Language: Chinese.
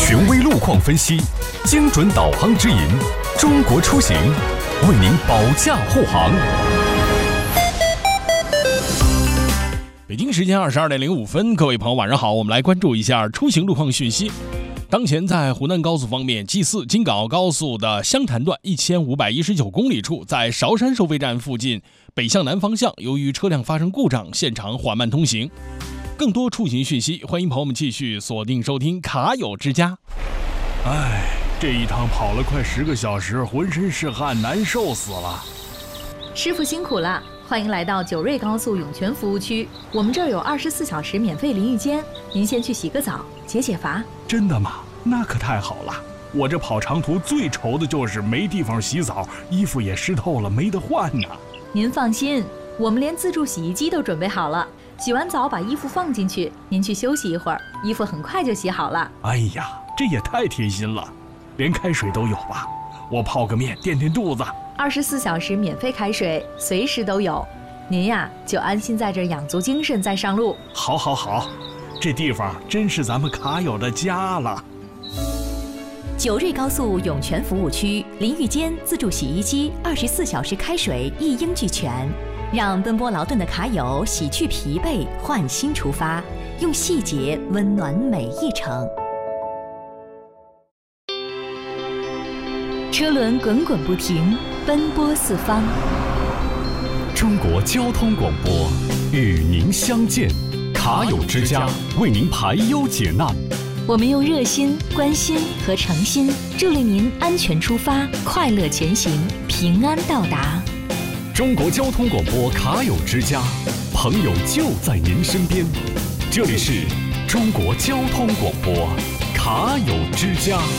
权威路况分析，精准导航指引，中国出行为您保驾护航。 北京时间22:05，各位朋友晚上好，我们来关注一下出行路况讯息。当前在湖南高速方面，G4京港澳高速的湘潭段1519公里处，在韶山收费站附近北向南方向，由于车辆发生故障，现场缓慢通行。更多出行讯息，欢迎朋友们继续锁定收听卡友之家。 这一趟跑了快10个小时，浑身是汗，难受死了。 师傅辛苦了，欢迎来到九瑞高速涌泉服务区，我们这儿有24小时免费淋浴间，您先去洗个澡，解解乏。 真的吗？那可太好了。我这跑长途最愁的就是没地方洗澡，衣服也湿透了，没得换呢。 您放心，我们连自助洗衣机都准备好了，洗完澡把衣服放进去，您去休息一会儿，衣服很快就洗好了。 哎呀，这也太贴心了，连开水都有吧？我泡个面垫垫肚子。 24小时免费开水，随时都有。您呀，就安心在这儿养足精神再上路。 好，这地方真是咱们卡友的家了。 九瑞高速涌泉服务区，淋浴间、自助洗衣机、24小时开水一应俱全，让奔波劳顿的卡友洗去疲惫，换新出发，用细节温暖每一程。 车轮滚滚不停，奔波四方。 中国交通广播与您相见，卡友之家为您排忧解难。 我们用热心、关心和诚心，助力您安全出发，快乐前行，平安到达。 中国交通广播卡友之家，朋友就在您身边。这里是中国交通广播卡友之家。